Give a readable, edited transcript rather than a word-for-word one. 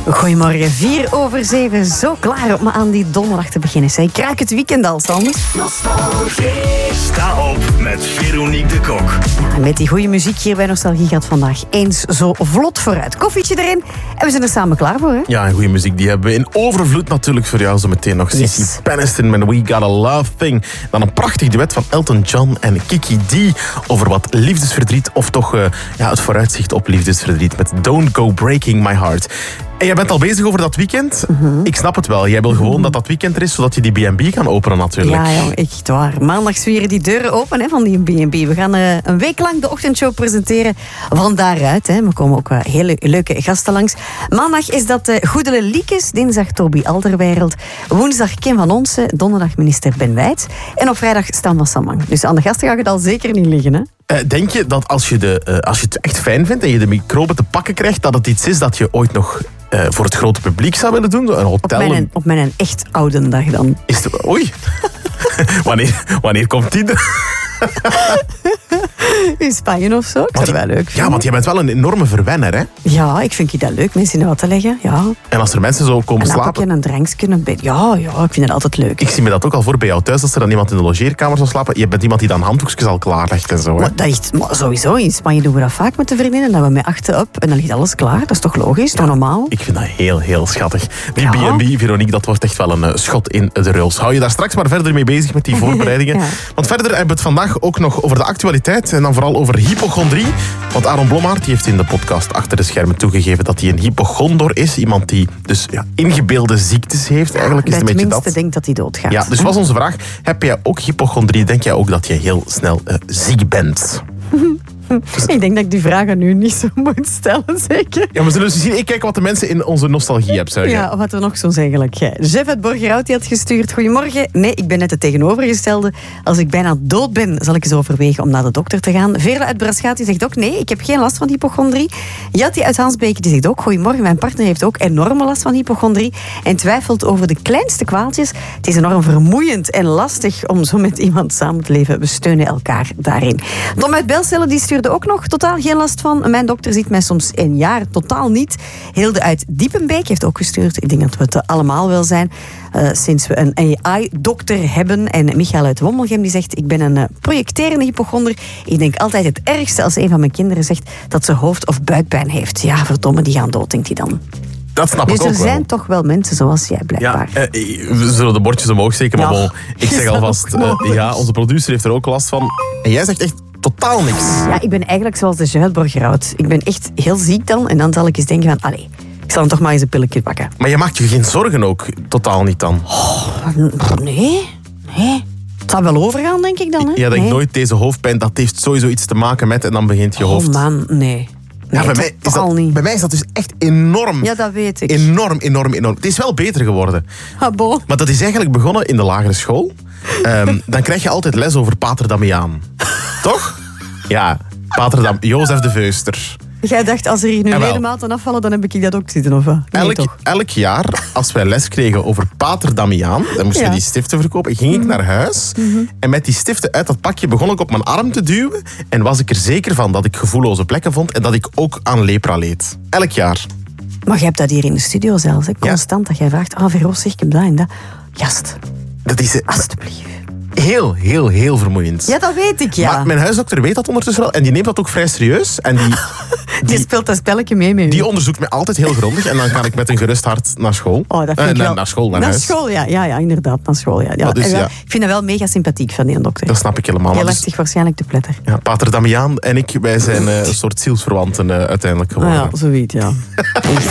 Goedemorgen, 6:04. Zo klaar om aan die donderdag te beginnen. Zij kraak het weekend al, Sander. Sta op met Veronique de Kok. Ja, met die goede muziek hier bij Nostalgie gaat vandaag eens zo vlot vooruit. Koffietje erin en we zijn er samen klaar voor, hè? Ja, en goede muziek die hebben we in overvloed natuurlijk voor jou zo meteen nog. Yes. Cici Peniston met We Got a Love Thing. Dan een prachtig duet van Elton John en Kiki D over wat liefdesverdriet of toch het vooruitzicht op liefdesverdriet met Don't Go Breaking My Heart. En jij bent al bezig over dat weekend. Ik snap het wel. Jij wil gewoon dat weekend er is, zodat je die B&B kan openen natuurlijk. Ja, jong, echt waar. Maandag zwieren die deuren open van die B&B. We gaan een week lang de ochtendshow presenteren van daaruit. Hè. We komen ook hele leuke gasten langs. Maandag is dat Goedele Liekes, dinsdag Toby Alderweireld, woensdag Kim van Onsen, donderdag minister Ben Wijts en op vrijdag Stan van Samang. Dus aan de gasten gaat het al zeker niet liggen, hè? Denk je dat als je het echt fijn vindt en je de microben te pakken krijgt, dat het iets is dat je ooit nog voor het grote publiek zou willen doen? Een hotel? Op mijn echt oude dag dan. Is het, oei. Wanneer komt die er? In Spanje of zo. Ik zou het wel leuk vinden. Ja, want jij bent wel een enorme verwenner, hè? Ja, ik vind dat leuk. Mensen in wat te leggen. Ja. En als er mensen zo komen slapen... En een drankje, een bed. Ja, ik vind het altijd leuk. Ik zie me dat ook al voor bij jou thuis, als er dan iemand in de logeerkamer zou slapen. Je bent iemand die dan handdoekjes al klaarlegt en zo, hè? Maar sowieso, in Spanje doen we dat vaak met de vriendinnen. Dat we met achten op en dan ligt alles klaar. Dat is toch logisch, toch normaal? Ik vind dat heel, heel schattig. Die B&B, Veronique, dat wordt echt wel een schot in de ruls. Hou je daar straks maar verder mee bezig met die voorbereidingen. Ja. Want verder hebben we het vandaag ook nog over de actualiteit en dan vooral over hypochondrie. Want Aaron Blommaert die heeft in de podcast Achter de Schermen toegegeven dat hij een hypochondor is. Iemand die dus ingebeelde ziektes heeft. Eigenlijk is het een beetje dat. Tenminste denkt dat hij doodgaat. Ja, dus was onze vraag, heb jij ook hypochondrie? Denk jij ook dat je heel snel ziek bent? Ik denk dat ik die vragen nu niet zo moet stellen, zeker. Ja, we zullen eens zien. Ik kijk wat de mensen in onze nostalgie-app zeggen. Ja, of wat we nog zo zeggen. Jeff uit Borgerhout die had gestuurd. Goedemorgen. Nee, ik ben net het tegenovergestelde. Als ik bijna dood ben, zal ik eens overwegen om naar de dokter te gaan. Veerle uit Braschaat die zegt ook nee, ik heb geen last van hypochondrie. Jatti uit Hansbeek die zegt ook goedemorgen. Mijn partner heeft ook enorme last van hypochondrie en twijfelt over de kleinste kwaaltjes. Het is enorm vermoeiend en lastig om zo met iemand samen te leven. We steunen elkaar daarin. Tom uit Belcellen die stuurde ook nog totaal geen last van. Mijn dokter ziet mij soms 1 jaar totaal niet. Hilde uit Diepenbeek heeft ook gestuurd. Ik denk dat we het allemaal wel zijn. Sinds we een AI-dokter hebben. En Michael uit Wommelgem die zegt, ik ben een projecterende hypochonder. Ik denk altijd het ergste als een van mijn kinderen zegt dat ze hoofd- of buikpijn heeft. Ja, verdomme, die gaan dood, denkt hij dan. Dat snap dus ik ook wel. er zijn toch wel mensen zoals jij, blijkbaar. Ja, we zullen de bordjes omhoog steken. Maar bon, ik zeg alvast, onze producer heeft er ook last van. En jij zegt echt totaal niks. Ja, ik ben eigenlijk zoals de Jeff uit Borgerhout. Ik ben echt heel ziek dan. En dan zal ik eens denken van, allee, ik zal hem toch maar eens een pilletje pakken. Maar je maakt je geen zorgen ook totaal niet dan? Nee. Het zal wel overgaan, denk ik dan. Hè? Ja, denk nooit deze hoofdpijn, dat heeft sowieso iets te maken met en dan begint je hoofd. Oh man, nee. Ja, bij mij is dat dus echt enorm. Ja, dat weet ik. Enorm. Het is wel beter geworden. Ah, bon. Maar dat is eigenlijk begonnen in de lagere school. Dan krijg je altijd les over Pater Damiaan. Toch? Ja, Jozef de Veuster. Jij dacht, als er hier nu ledematen afvallen, dan heb ik dat ook zitten, of wat? Nee, elk jaar, als wij les kregen over Pater Damiaan, dan moesten we die stiften verkopen, ging ik naar huis. En met die stiften uit dat pakje begon ik op mijn arm te duwen. En was ik er zeker van dat ik gevoelloze plekken vond en dat ik ook aan lepra leed. Elk jaar. Maar jij hebt dat hier in de studio zelfs, hè? Constant. Dat jij vraagt, Veros, zeg ik heb dat en dat. Gast, dat is alsjeblieft. Heel vermoeiend. Ja, dat weet ik, ja. Maar mijn huisdokter weet dat ondertussen wel en die neemt dat ook vrij serieus. En die speelt dat spelletje mee met u. Die onderzoekt mij altijd heel grondig en dan ga ik met een gerust hart naar school. Oh, dat vind ik wel. Naar school, naar huis. Naar school, ja, inderdaad, naar school. Ja. Dus, ik vind dat wel mega sympathiek van die dokter. Dat snap ik helemaal. Hij legt zich waarschijnlijk te pletter. Ja, Pater Damiaan en ik, wij zijn een soort zielsverwanten uiteindelijk geworden. Ja, zoiets, ja.